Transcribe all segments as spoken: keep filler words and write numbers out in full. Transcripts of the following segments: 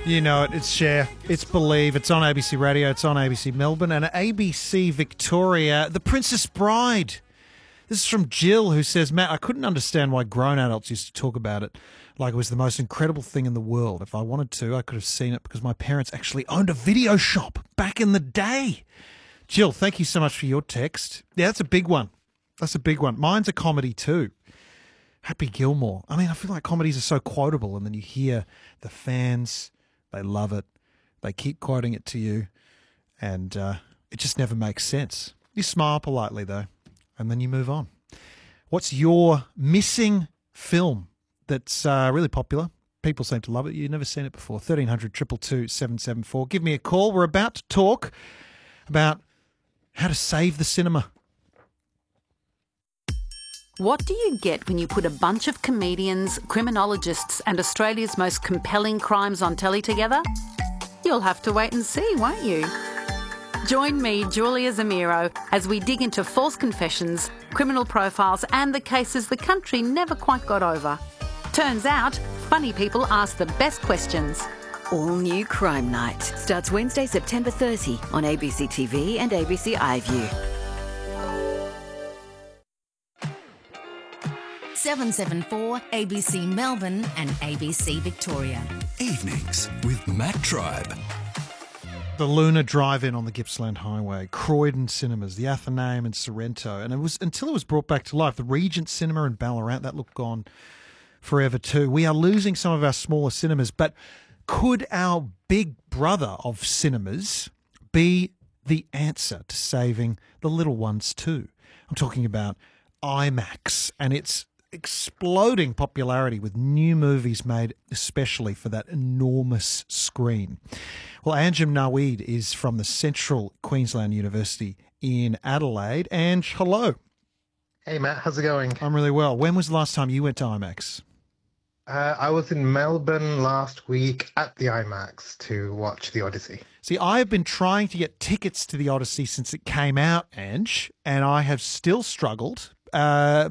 You know it. It's Share. It's Believe. It's on A B C Radio. It's on A B C Melbourne and A B C Victoria. The Princess Bride. This is from Jill, who says, Matt, I couldn't understand why grown adults used to talk about it like it was the most incredible thing in the world. If I wanted to, I could have seen it because my parents actually owned a video shop back in the day. Jill, thank you so much for your text. Yeah, that's a big one. That's a big one. Mine's a comedy too. Happy Gilmore. I mean, I feel like comedies are so quotable, and then you hear the fans, they love it. They keep quoting it to you, and uh, it just never makes sense. You smile politely, though, and then you move on. What's your missing film that's uh, really popular? People seem to love it. You've never seen it before. thirteen hundred, two two two, seven seven four. Give me a call. We're about to talk about how to save the cinema. What do you get when you put a bunch of comedians, criminologists and Australia's most compelling crimes on telly together? You'll have to wait and see, won't you? Join me, Julia Zamiro, as we dig into false confessions, criminal profiles and the cases the country never quite got over. Turns out, funny people ask the best questions. All New Crime Night starts Wednesday, September thirtieth on A B C T V and A B C iView. seven seven four, A B C Melbourne and A B C Victoria. Evenings with Matt Tribe. The Luna Drive-In on the Gippsland Highway, Croydon Cinemas, the Athenaeum in Sorrento, and it was until it was brought back to life, the Regent Cinema in Ballarat, that looked gone forever too. We are losing some of our smaller cinemas, but could our big brother of cinemas be the answer to saving the little ones too? I'm talking about IMAX and its exploding popularity with new movies made especially for that enormous screen. Well, Anjem Nawid is from the Central Queensland University in Adelaide. Ange, hello. Hey, Matt. How's it going? I'm really well. When was the last time you went to IMAX? Uh, I was in Melbourne last week at the IMAX to watch The Odyssey. See, I have been trying to get tickets to The Odyssey since it came out, Ange, and I have still struggled. Uh,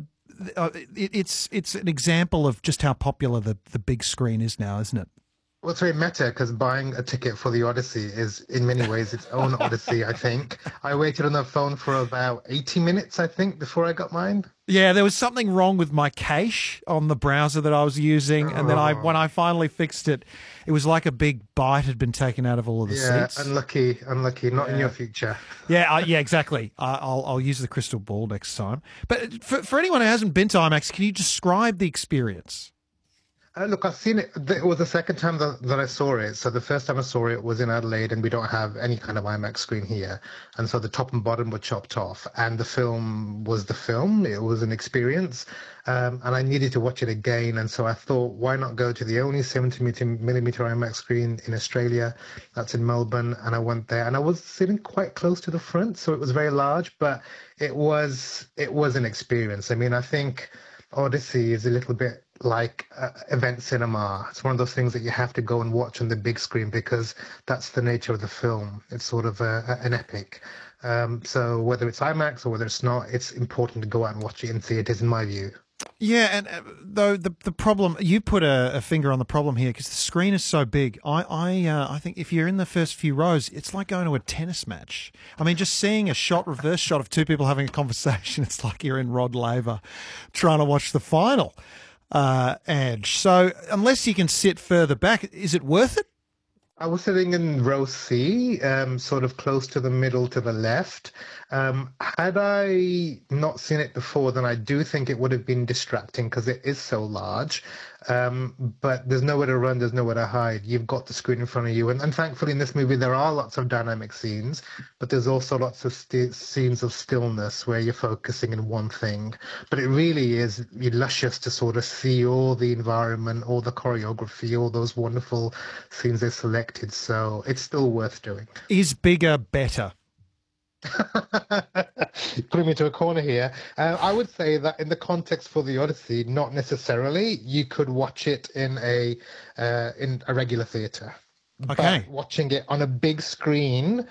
it, it's it's an example of just how popular the, the big screen is now, isn't it? Well, it's very meta because buying a ticket for The Odyssey is in many ways its own Odyssey, I think. I waited on the phone for about eighty minutes, I think, before I got mine. Yeah, there was something wrong with my cache on the browser that I was using, and then I, when I finally fixed it, it was like a big bite had been taken out of all of the yeah, seats. unlucky, unlucky, not yeah. in your future. Yeah, uh, yeah, exactly. I, I'll I'll use the crystal ball next time. But for for anyone who hasn't been to IMAX, can you describe the experience? Uh, look, I've seen it. It was the second time that, that I saw it. So the first time I saw it was in Adelaide, and we don't have any kind of IMAX screen here. And so the top and bottom were chopped off. And the film was the film. It was an experience. Um, and I needed to watch it again. And so I thought, why not go to the only seventy millimeter IMAX screen in Australia? That's in Melbourne. And I went there. And I was sitting quite close to the front, so it was very large. But it was it was an experience. I mean, I think Odyssey is a little bit like uh, event cinema. It's one of those things that you have to go and watch on the big screen because that's the nature of the film. It's sort of a, a, an epic. Um, so whether it's IMAX or whether it's not, it's important to go out and watch it in theatres, in my view. Yeah, and uh, though the the problem, you put a, a finger on the problem here because the screen is so big. I I uh, I think if you're in the first few rows, it's like going to a tennis match. I mean, just seeing a shot, reverse shot of two people having a conversation, it's like you're in Rod Laver trying to watch the final. Uh, Edge. So unless you can sit further back, is it worth it? I was sitting in row C, um, sort of close to the middle to the left. Um, had I not seen it before, then I do think it would have been distracting because it is so large. Um, but there's nowhere to run, there's nowhere to hide. You've got the screen in front of you. And, and thankfully in this movie, there are lots of dynamic scenes, but there's also lots of st- scenes of stillness where you're focusing in one thing. But it really is luscious to sort of see all the environment, all the choreography, all those wonderful scenes they selected. So it's still worth doing. Is bigger better? Putting me to a corner here. Uh, I would say that in the context for the Odyssey, not necessarily. You could watch it in a uh, in a regular theatre. Okay. But watching it on a big screen